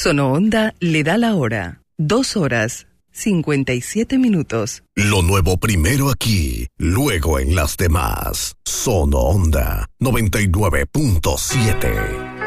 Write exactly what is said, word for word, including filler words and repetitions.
Sono Onda le da la hora. Dos horas, cincuenta y siete minutos. Lo nuevo primero aquí, luego en las demás. Sono Onda noventa y nueve punto siete.